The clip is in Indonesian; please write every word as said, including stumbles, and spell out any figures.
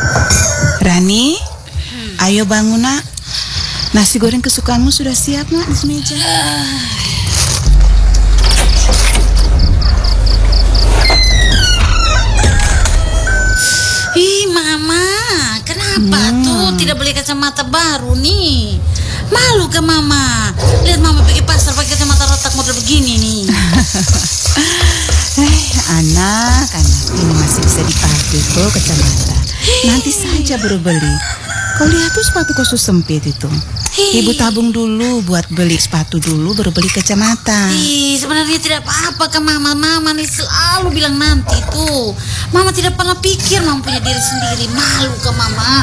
Rani, ayo bangun nak. Nasi goreng kesukaanmu sudah siap nak di meja. Ih mama, kenapa hmm. tuh tidak beli kacamata baru nih? Malu ke mama? Lihat mama pergi pasar pakai kacamata retak model begini nih. Eh anak, anak ini masih bisa dipakai kok kacamata. Nanti saja baru beli. Kau lihat tuh sepatu khusus sempit itu. Hei. Ibu tabung dulu buat beli sepatu dulu baru beli kacamata. Ih, sebenarnya tidak apa-apa ke mama. Mama nih selalu bilang nanti tuh. Mama tidak pernah pikir mama punya diri sendiri. Malu ke mama.